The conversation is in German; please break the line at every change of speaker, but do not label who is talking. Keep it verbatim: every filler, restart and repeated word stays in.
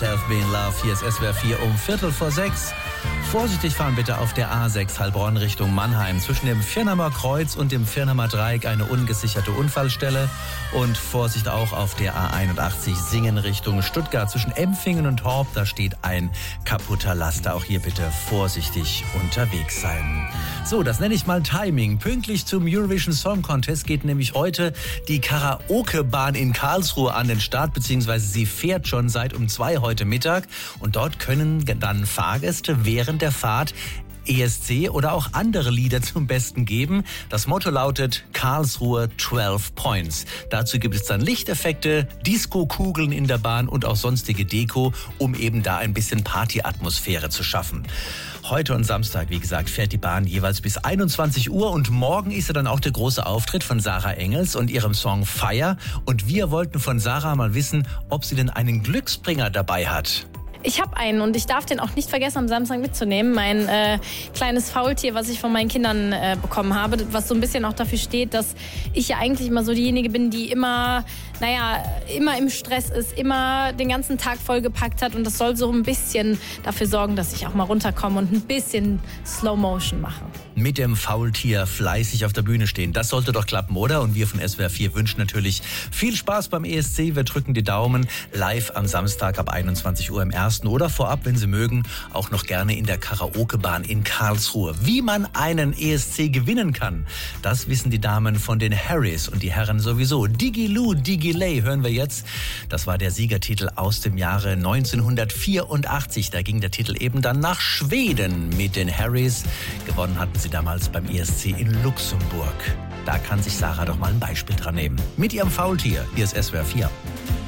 Self Be in Love, hier ist S W R vier um Viertel vor sechs. Vorsichtig fahren bitte auf der A sechs Heilbronn Richtung Mannheim. Zwischen dem Viernheimer Kreuz und dem Viernheimer Dreieck eine ungesicherte Unfallstelle. Und Vorsicht auch auf der A einundachtzig Singen Richtung Stuttgart. Zwischen Empfingen und Horb, da steht ein kaputter Laster. Auch hier bitte vorsichtig unterwegs sein. So, das nenne ich mal Timing. Pünktlich zum Eurovision Song Contest geht nämlich heute die Karaoke-Bahn in Karlsruhe an den Start, beziehungsweise sie fährt schon seit um zwei heute Mittag. Und dort können dann Fahrgäste während der Fahrt E S C oder auch andere Lieder zum Besten geben. Das Motto lautet Karlsruhe zwölf Points. Dazu gibt es dann Lichteffekte, Disco-Kugeln in der Bahn und auch sonstige Deko, um eben da ein bisschen Partyatmosphäre zu schaffen. Heute und Samstag, wie gesagt, fährt die Bahn jeweils bis einundzwanzig Uhr und morgen ist ja dann auch der große Auftritt von Sarah Engels und ihrem Song Fire. Und wir wollten von Sarah mal wissen, ob sie denn einen Glücksbringer dabei hat.
Ich habe einen und ich darf den auch nicht vergessen, am Samstag mitzunehmen. Mein äh, kleines Faultier, was ich von meinen Kindern äh, bekommen habe, was so ein bisschen auch dafür steht, dass ich ja eigentlich immer so diejenige bin, die immer, naja, immer im Stress ist, immer den ganzen Tag vollgepackt hat. Und das soll so ein bisschen dafür sorgen, dass ich auch mal runterkomme und ein bisschen Slow Motion mache.
Mit dem Faultier fleißig auf der Bühne stehen. Das sollte doch klappen, oder? Und wir von S W R vier wünschen natürlich viel Spaß beim E S C. Wir drücken die Daumen live am Samstag ab einundzwanzig Uhr im ersten oder vorab, wenn Sie mögen, auch noch gerne in der Karaoke-Bahn in Karlsruhe. Wie man einen E S C gewinnen kann, das wissen die Damen von den Harrys und die Herren sowieso. Digiloo, Digiley hören wir jetzt. Das war der Siegertitel aus dem Jahre neunzehnhundertvierundachtzig. Da ging der Titel eben dann nach Schweden mit den Harrys. Gewonnen hatten sie damals beim E S C in Luxemburg. Da kann sich Sarah doch mal ein Beispiel dran nehmen. Mit ihrem Faultier. Hier ist S W R vier.